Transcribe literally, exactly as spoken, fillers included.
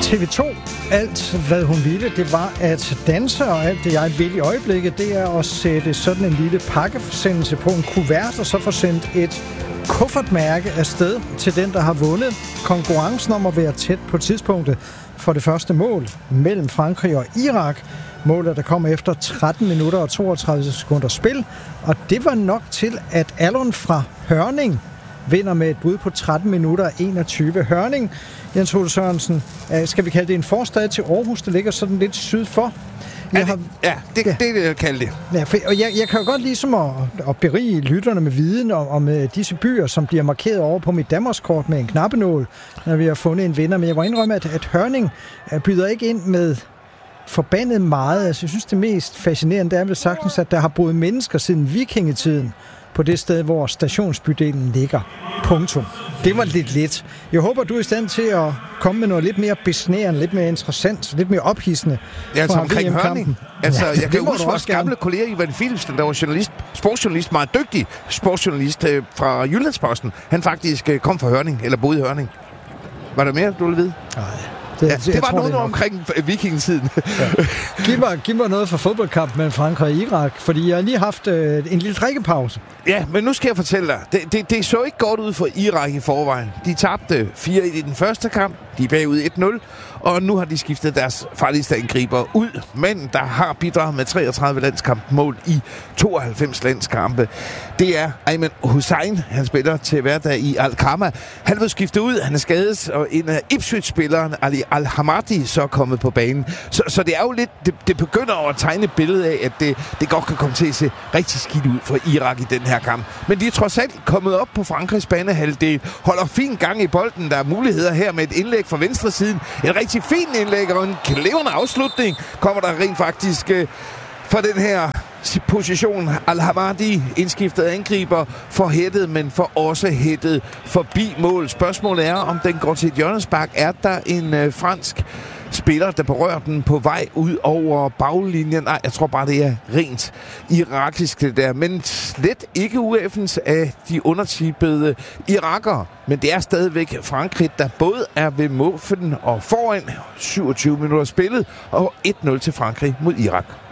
T V to, alt hvad hun ville, det var at danse, og alt det jeg vil i øjeblikket, det er at sætte sådan en lille pakkeforsendelse på en kuvert, og så få sendt et kuffertmærke afsted til den, der har vundet konkurrencen om at være tæt på tidspunktet for det første mål mellem Frankrig og Irak. Målet, der kom efter tretten minutter og toogtredive sekunder spil, og det var nok til, at Allon fra Hørning vinder med et bud på tretten minutter og enogtyve. Hørning, Jens Ole Sørensen, skal vi kalde det en forstad til Aarhus, der ligger sådan lidt syd for? Jeg har, ja, det, ja. det, det, det kalder det. Ja, for, og jeg, jeg kan jo godt ligesom at, at berige lytterne med viden om, om disse byer, som bliver markeret over på mit Danmarkskort med en knappenål, når vi har fundet en vinder. Men jeg må indrømme, at, at Hørning byder ikke ind med forbandet meget. Altså, jeg synes, det mest fascinerende er vel sagtens, at der har boet mennesker siden vikingetiden på det sted, hvor stationsbydelen ligger. Punktum. Det var lidt lidt. Jeg håber, du er i stand til at komme med noget lidt mere besnærende, lidt mere interessant, lidt mere ophidsende. Ja, altså omkring Hørning. Altså, ja, jeg kan huske vores gamle kollega Ivan Philipsen, der var journalist, sportsjournalist, meget dygtig sportsjournalist øh, fra Jyllandsposten. Han faktisk øh, kom fra Hørning, eller boede i Hørning. Var der mere, du ville vide? Nej. Det, ja, det var tror, noget det omkring vikingetiden. Ja. Giv, mig, giv mig noget fra fodboldkamp mellem Frankrig og Irak, fordi jeg har lige haft øh, en lille drikkepause. Ja, men nu skal jeg fortælle dig. Det, det, det så ikke godt ud for Irak i forvejen. De tabte fire et i den første kamp. De er bagud et nul. Og nu har de skiftet deres farligste angriber ud. Men der har bidraget med treogtredive landskampmål i tooghalvfems landskampe. Det er Ayman Hussein. Han spiller til hverdag i Al-Khama. Han blev skiftet ud. Han er skadet. Og en af Ipswich-spilleren, Ali Al-Hamadi, så er kommet på banen. Så, så det er jo lidt... Det, det begynder at tegne et billede af, at det, det godt kan komme til at se rigtig skidt ud for Irak i den her kamp. Men de er trods alt kommet op på Frankrigs banehalvdel. Holder fin gang i bolden. Der er muligheder her med et indlæg fra venstre siden. Et rigtig fint indlæg og en klevende afslutning kommer der rent faktisk øh, fra den her position. Al-Hamadi, indskiftet angriber, for hættet, men for også hættet forbi mål. Spørgsmålet er, om den går til et hjørnespark. Er der en øh, fransk spiller, der berører den på vej ud over baglinjen? Nej, jeg tror bare, det er rent irakisk det der. Men slet ikke ueffens af de undertippede irakere. Men det er stadigvæk Frankrig, der både er ved målfen og foran syvogtyve minutter spillet, og et nul til Frankrig mod Irak.